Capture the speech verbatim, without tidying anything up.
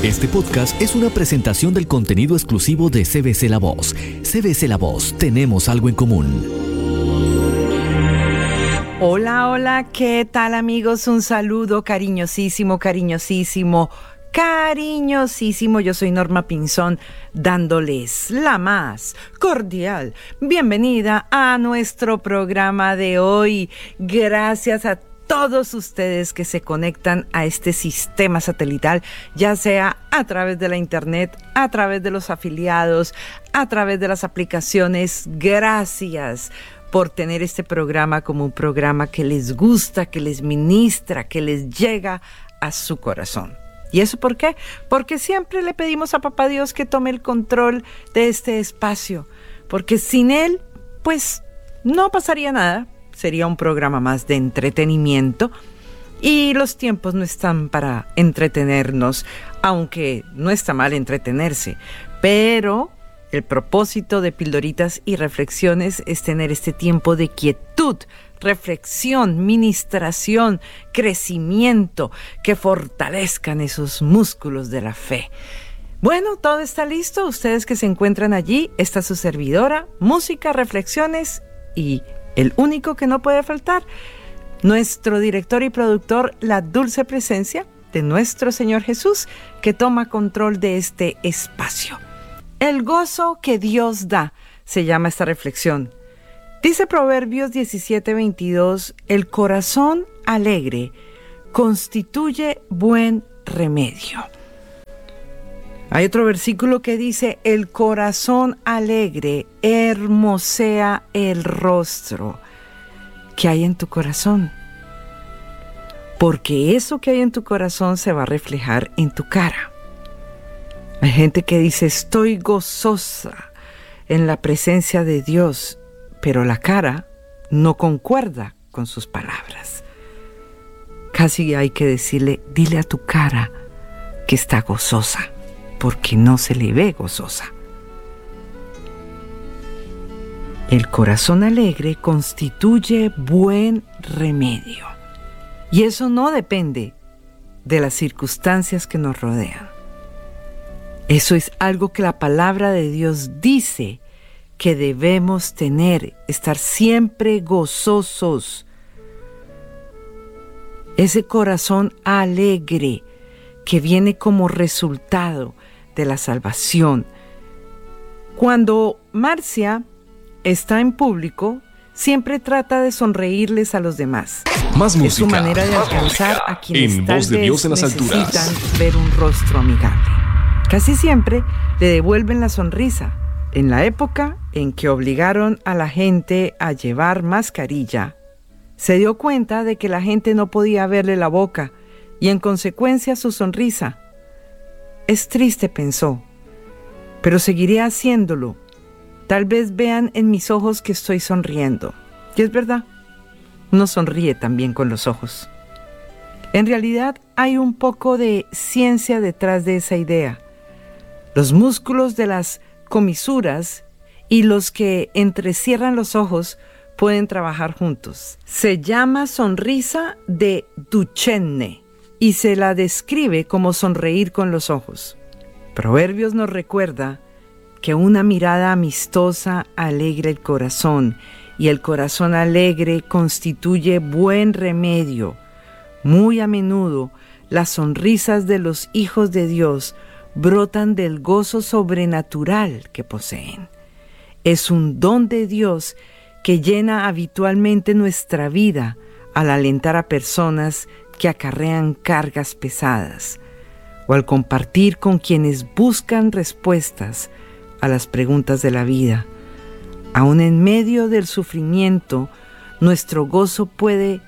Este podcast es una presentación del contenido exclusivo de C B C La Voz. C B C La Voz, tenemos algo en común. Hola, hola, ¿qué tal amigos? Un saludo cariñosísimo, cariñosísimo, cariñosísimo. Yo soy Norma Pinzón, dándoles la más cordial bienvenida a nuestro programa de hoy. Gracias a todos ustedes que se conectan a este sistema satelital, ya sea a través de la internet, a través de los afiliados, a través de las aplicaciones. Gracias por tener este programa como un programa que les gusta, que les ministra, que les llega a su corazón. ¿Y eso por qué? Porque siempre le pedimos a Papá Dios que tome el control de este espacio, porque sin Él, pues, no pasaría nada. Sería un programa más de entretenimiento y los tiempos no están para entretenernos, aunque no está mal entretenerse, pero el propósito de Pildoritas y Reflexiones es tener este tiempo de quietud, reflexión, ministración, crecimiento, que fortalezcan esos músculos de la fe. Bueno, todo está listo. Ustedes que se encuentran allí, está su servidora, música, reflexiones y el único que no puede faltar, nuestro director y productor, la dulce presencia de nuestro Señor Jesús, que toma control de este espacio. El gozo que Dios da, se llama esta reflexión. Dice Proverbios diecisiete veintidós, el corazón alegre constituye buen remedio. Hay otro versículo que dice, el corazón alegre hermosea el rostro. ¿Qué hay en tu corazón? Porque eso que hay en tu corazón se va a reflejar en tu cara. Hay gente que dice, estoy gozosa en la presencia de Dios, pero la cara no concuerda con sus palabras. Casi hay que decirle, dile a tu cara que está gozosa, porque no se le ve gozosa. El corazón alegre constituye buen remedio. Y eso no depende de las circunstancias que nos rodean. Eso es algo que la palabra de Dios dice que debemos tener, estar siempre gozosos. Ese corazón alegre que viene como resultado de la salvación. Cuando Marcia está en público, siempre trata de sonreírles a los demás. Más música. Es su manera de alcanzar a quienes en tal Voz de vez Dios en las necesitan alturas. ver un rostro amigable. Casi siempre le devuelven la sonrisa. En la época en que obligaron a la gente a llevar mascarilla, se dio cuenta de que la gente no podía verle la boca y en consecuencia su sonrisa. Es triste, pensó, pero seguiré haciéndolo. Tal vez vean en mis ojos que estoy sonriendo. Y es verdad, uno sonríe también con los ojos. En realidad hay un poco de ciencia detrás de esa idea. Los músculos de las comisuras y los que entrecierran los ojos pueden trabajar juntos. Se llama sonrisa de Duchenne y se la describe como sonreír con los ojos. Proverbios nos recuerda que una mirada amistosa alegra el corazón y el corazón alegre constituye buen remedio. Muy a menudo las sonrisas de los hijos de Dios brotan del gozo sobrenatural que poseen. Es un don de Dios que llena habitualmente nuestra vida al alentar a personas que acarrean cargas pesadas o al compartir con quienes buscan respuestas a las preguntas de la vida. Aún en medio del sufrimiento, nuestro gozo puede